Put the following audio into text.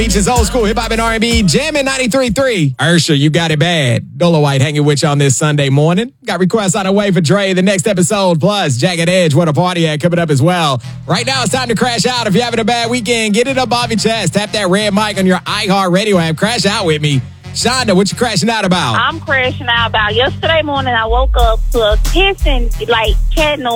Features old school hip hop and R&B, jamming 93.3. Ursha, you got it bad. Dolo White hanging with you on this Sunday morning. Got requests on the way for Dre, the next episode, plus Jagged Edge, What a Party At, coming up as well. Right now, it's time to crash out. If you're having a bad weekend, get it up off your chest. Tap that red mic on your iHeartRadio app. Crash out with me. Shonda, what you crashing out about? I'm crashing out about yesterday morning. I woke up to a hissing, like cat noise.